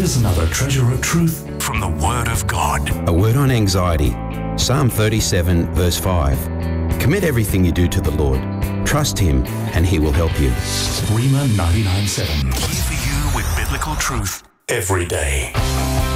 Here's another treasure of truth from the Word of God. A word on anxiety. Psalm 37, verse 5. Commit everything you do to the Lord. Trust Him, and He will help you. Rhema 99.7. Here for you with biblical truth every day.